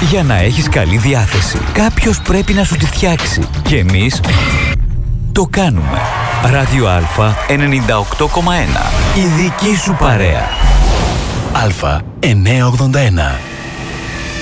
Για να έχεις καλή διάθεση, κάποιος πρέπει να σου τη φτιάξει. Και εμείς το κάνουμε. Ράδιο Α 98,1. Η δική σου παρέα. Α 981.